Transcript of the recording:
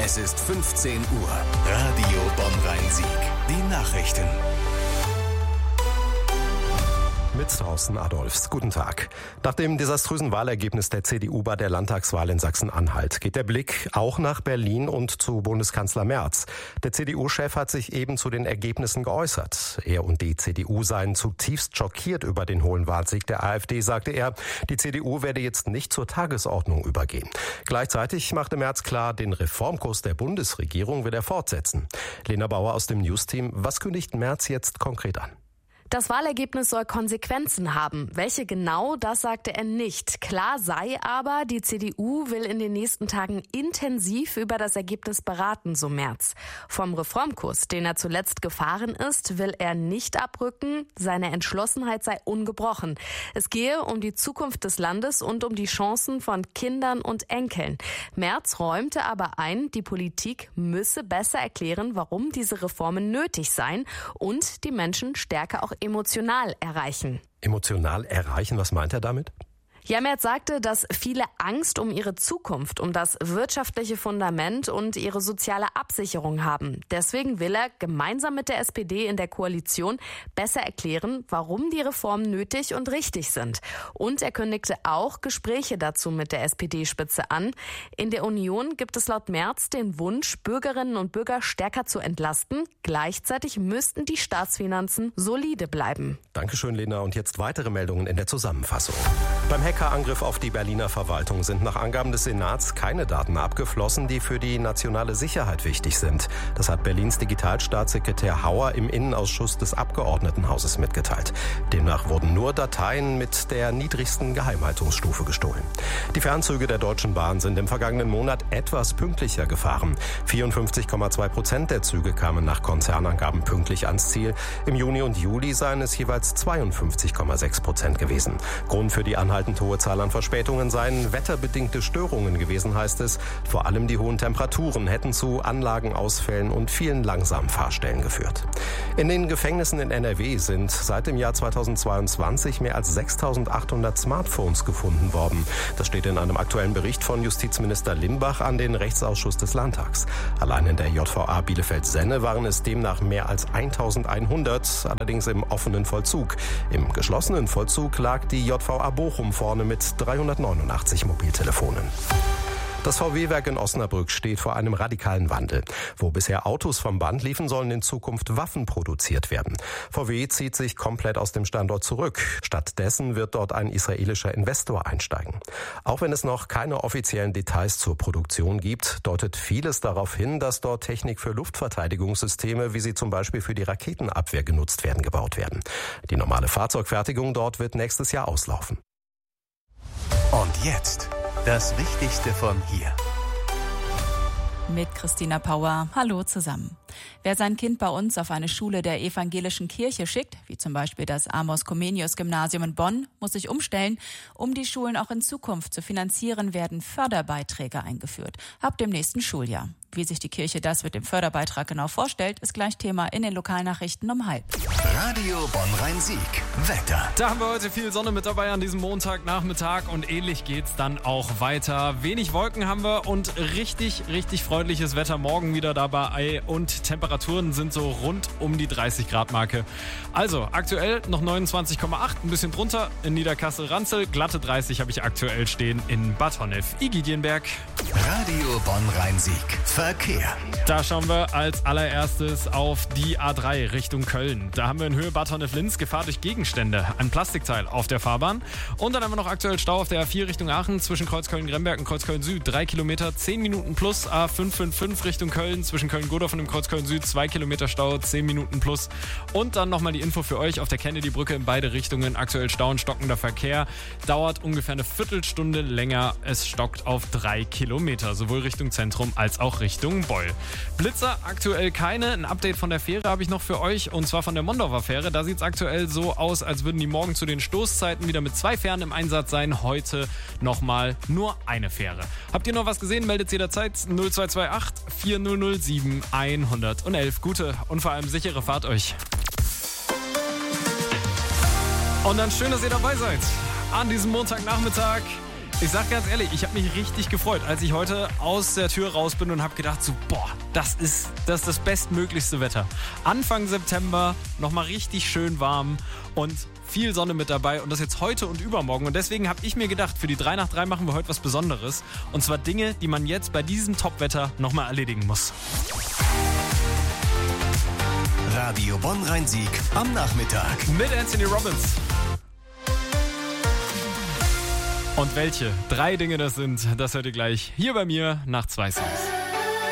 Es ist 15 Uhr. Radio Bonn-Rhein-Sieg. Die Nachrichten. Mit Thorsten Adolfs. Guten Tag. Nach dem desaströsen Wahlergebnis der CDU bei der Landtagswahl in Sachsen-Anhalt geht der Blick auch nach Berlin und zu Bundeskanzler Merz. Der CDU-Chef hat sich eben zu den Ergebnissen geäußert. Er und die CDU seien zutiefst schockiert über den hohen Wahlsieg der AfD, sagte er. Die CDU werde jetzt nicht zur Tagesordnung übergehen. Gleichzeitig machte Merz klar, den Reformkurs der Bundesregierung will er fortsetzen. Lena Bauer aus dem News-Team. Was kündigt Merz jetzt konkret an? Das Wahlergebnis soll Konsequenzen haben. Welche genau, das sagte er nicht. Klar sei aber, die CDU will in den nächsten Tagen intensiv über das Ergebnis beraten, so Merz. Vom Reformkurs, den er zuletzt gefahren ist, will er nicht abrücken. Seine Entschlossenheit sei ungebrochen. Es gehe um die Zukunft des Landes und um die Chancen von Kindern und Enkeln. Merz räumte aber ein, die Politik müsse besser erklären, warum diese Reformen nötig seien und die Menschen stärker auch emotional erreichen. Emotional erreichen, was meint er damit? Ja, Merz sagte, dass viele Angst um ihre Zukunft, um das wirtschaftliche Fundament und ihre soziale Absicherung haben. Deswegen will er gemeinsam mit der SPD in der Koalition besser erklären, warum die Reformen nötig und richtig sind. Und er kündigte auch Gespräche dazu mit der SPD-Spitze an. In der Union gibt es laut Merz den Wunsch, Bürgerinnen und Bürger stärker zu entlasten. Gleichzeitig müssten die Staatsfinanzen solide bleiben. Dankeschön, Lena. Und jetzt weitere Meldungen in der Zusammenfassung. Beim Hackerangriff auf die Berliner Verwaltung sind nach Angaben des Senats keine Daten abgeflossen, die für die nationale Sicherheit wichtig sind. Das hat Berlins Digitalstaatssekretär Hauer im Innenausschuss des Abgeordnetenhauses mitgeteilt. Demnach wurden nur Dateien mit der niedrigsten Geheimhaltungsstufe gestohlen. Die Fernzüge der Deutschen Bahn sind im vergangenen Monat etwas pünktlicher gefahren. 54,2% der Züge kamen nach Konzernangaben pünktlich ans Ziel. Im Juni und Juli seien es jeweils 52,6% gewesen. Grund für die anhaltend hohe Zahl an Verspätungen seien wetterbedingte Störungen gewesen, heißt es. Vor allem die hohen Temperaturen hätten zu Anlagenausfällen und vielen langsamen Fahrstellen geführt. In den Gefängnissen in NRW sind seit dem Jahr 2022 mehr als 6.800 Smartphones gefunden worden. Das steht in einem aktuellen Bericht von Justizminister Limbach an den Rechtsausschuss des Landtags. Allein in der JVA Bielefeld-Senne waren es demnach mehr als 1.100, allerdings im offenen Vollzug. Im geschlossenen Vollzug lag die JVA Bochum vorne mit 389 Mobiltelefonen. Das VW-Werk in Osnabrück steht vor einem radikalen Wandel. Wo bisher Autos vom Band liefen, sollen in Zukunft Waffen produziert werden. VW zieht sich komplett aus dem Standort zurück. Stattdessen wird dort ein israelischer Investor einsteigen. Auch wenn es noch keine offiziellen Details zur Produktion gibt, deutet vieles darauf hin, dass dort Technik für Luftverteidigungssysteme, wie sie zum Beispiel für die Raketenabwehr genutzt werden, gebaut werden. Die normale Fahrzeugfertigung dort wird nächstes Jahr auslaufen. Und jetzt das Wichtigste von hier. Mit Christina Pauer. Hallo zusammen. Wer sein Kind bei uns auf eine Schule der evangelischen Kirche schickt, wie zum Beispiel das Amos-Comenius-Gymnasium in Bonn, muss sich umstellen. Um die Schulen auch in Zukunft zu finanzieren, werden Förderbeiträge eingeführt. Ab dem nächsten Schuljahr. Wie sich die Kirche das mit dem Förderbeitrag genau vorstellt, ist gleich Thema in den Lokalnachrichten um 12:30. Radio Bonn-Rhein-Sieg. Wetter. Da haben wir heute viel Sonne mit dabei an diesem Montagnachmittag und ähnlich geht's dann auch weiter. Wenig Wolken haben wir und richtig freundliches Wetter morgen wieder dabei und Temperaturen sind so rund um die 30-Grad-Marke. Also aktuell noch 29,8, ein bisschen drunter in Niederkassel-Ranzel. Glatte 30 habe ich aktuell stehen in Bad Honnef. Igidienberg. Radio Bonn-Rhein-Sieg. Verkehr. Da schauen wir als allererstes auf die A3 Richtung Köln. Da haben wir in Höhe Bad Honnef-Linz Gefahr durch Gegenstände. Ein Plastikteil auf der Fahrbahn. Und dann haben wir noch aktuell Stau auf der A4 Richtung Aachen zwischen Kreuzköln-Gremberg und Kreuzköln-Süd. 3 Kilometer, 10 Minuten plus. A555 Richtung Köln zwischen Köln-Godorf und dem Kreuzköln-Süd. 2 Kilometer Stau, 10 Minuten plus. Und dann nochmal die Info für euch auf der Kennedy-Brücke in beide Richtungen. Aktuell Stau und stockender Verkehr. Dauert ungefähr eine Viertelstunde länger. Es stockt auf 3 Kilometer. Sowohl Richtung Zentrum als auch Richtung Beul. Blitzer aktuell keine. Ein Update von der Fähre habe ich noch für euch und zwar von der Mondorfer Fähre. Da sieht es aktuell so aus, als würden die morgen zu den Stoßzeiten wieder mit 2 Fähren im Einsatz sein. Heute nochmal nur eine Fähre. Habt ihr noch was gesehen? Meldet jederzeit 0228 4007 111. Gute und vor allem sichere Fahrt euch. Und dann schön, dass ihr dabei seid. An diesem Montagnachmittag. Ich sag ganz ehrlich, ich habe mich richtig gefreut, als ich heute aus der Tür raus bin und habe gedacht so, boah, das ist das bestmöglichste Wetter. Anfang September, nochmal richtig schön warm und viel Sonne mit dabei und das jetzt heute und übermorgen. Und deswegen habe ich mir gedacht, für die 3 nach 3 machen wir heute was Besonderes. Und zwar Dinge, die man jetzt bei diesem Top-Wetter nochmal erledigen muss. Radio Bonn-Rhein-Sieg am Nachmittag. Mit Anthony Robbins. Und welche 3 Dinge das sind, das hört ihr gleich hier bei mir nach 2 Songs.